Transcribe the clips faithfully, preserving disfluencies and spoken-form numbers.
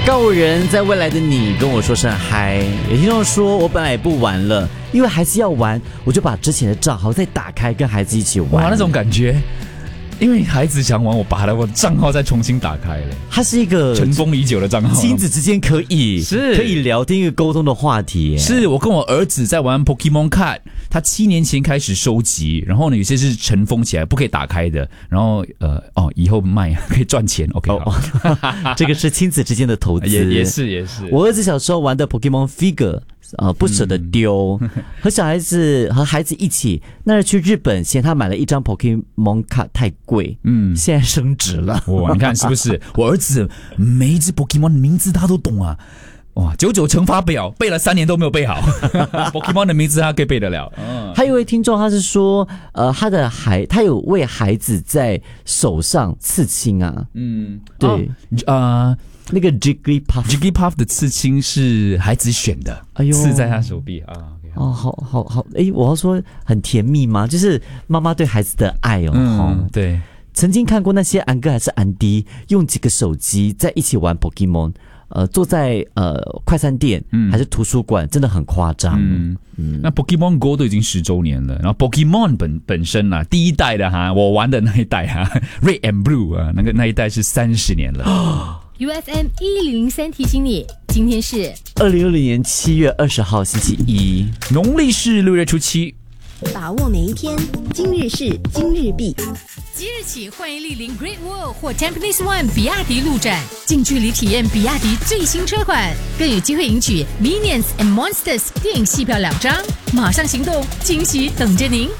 告五人在未来的你跟我说声嗨。有听众说我本来也不玩了，因为孩子要玩，我就把之前的账号再打开跟孩子一起玩。 哇，那种感觉，因为孩子想玩，我把我账号再重新打开了。 它是一个尘封已久的账号， 亲子之间可以是可以聊天、一个沟通的话题。 是我跟我儿子在玩 Pokemon Card， 他七年前开始收集，然后呢有些是尘封起来不可以打开的，然后呃哦以后卖可以赚钱。OK， 哦哦、这个是亲子之间的投资， 也也是也是。 我儿子小时候玩的 Pokemon Figure。呃，不舍得丢，嗯、和小孩子和孩子一起，那是去日本，嫌他买了一张 Pokemon 卡太贵，嗯，现在升值了。 哇，你看是不是？我儿子每一只 Pokemon 的名字他都懂啊。哇，九九乘法表背了三年都没有背好，Pokemon 的名字他可以背得了。嗯、 还有一位听众，他是说，呃，他的孩，他有为孩子在手上刺青啊。嗯，对， 啊、呃。 那个 Jigglypuff Jigglypuff 的刺青是孩子选的，哎呦，刺在他手臂啊。 哦，好好好，哎，我要说很甜蜜吗？就是妈妈对孩子的爱哦。 嗯，对。 曾经看过那些安哥还是安迪用几个手机在一起玩 Pokemon， 呃，坐在呃快餐店、嗯、还是图书馆，真的很夸张。 嗯嗯，那 Pokemon Go 都已经十周年了，然后 Pokemon 本本身啊，第一代的哈，我玩的那一代哈 ，Red and Blue 啊，那个那一代是三十年了。 U F M 一零零三提醒你，今天是二零二零年七月二十号星期一， 农历是六月初七。 把握每一天，今日事今日毕。 即日起，欢迎莅临 Great Wall 或 Tampines One 比亚迪路展，近距离体验比亚迪最新车款，更有机会赢取 Minions and Monsters 电影戏票两张。马上行动，惊喜等着您！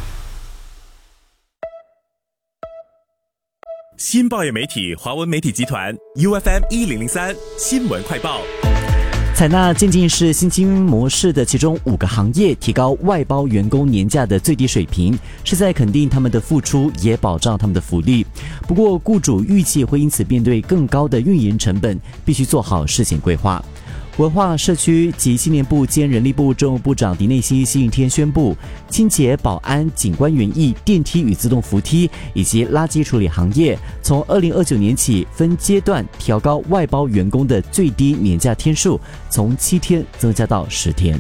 新报业媒体华文媒体集团 U F M 一零零三新闻快报。 采纳渐进式薪金模式的其中五个行业提高外包员工年假的最低水平，是在肯定他们的付出，也保障他们的福利。不过，雇主预计会因此面对更高的运营成本，必须做好事前规划。文化社区及青年部兼人力部政务部长狄内西星期天宣布，清洁、保安、景观园艺、电梯与自动扶梯以及垃圾处理行业，从二零二九年起分阶段调高外包员工的最低年假天数，从七天增加到十天。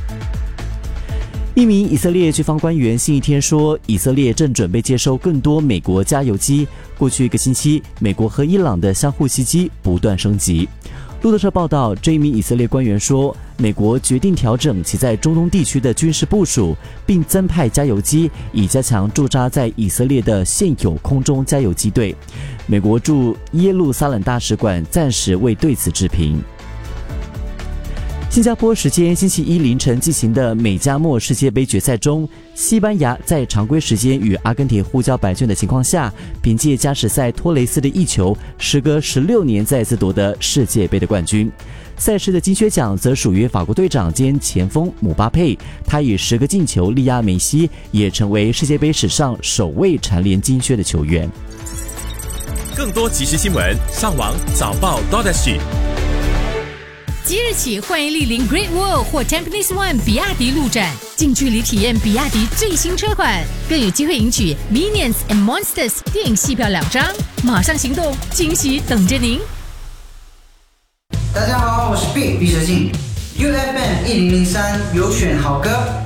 一名以色列军方官员星期天说，以色列正准备接收更多美国加油机。过去一个星期，美国和伊朗的相互袭击不断升级。路透社报道，这一名以色列官员说，美国决定调整其在中东地区的军事部署，并增派加油机，以加强驻扎在以色列的现有空中加油机队。美国驻耶路撒冷大使馆暂时未对此置评。新加坡时间星期一凌晨进行的美加墨世界杯决赛中，西班牙在常规时间与阿根廷互交白卷的情况下，凭借加时赛托雷斯的一球，时隔十六年再次夺得世界杯的冠军。赛事的金靴奖则属于法国队长兼前锋姆巴佩，他以十个进球力压梅西，也成为世界杯史上首位蝉联金靴的球员。 更多即时新闻，上网早报 .sg。 即日起，欢迎莅临 Great Wall 或 Tampines One 比亚迪路展，近距离体验比亚迪最新车款，更有机会赢取 Minions and Monsters 电影戏票两张。马上行动，惊喜等着您！ 大家好，我是 B 毕设计 U F M 一零零三有选好歌。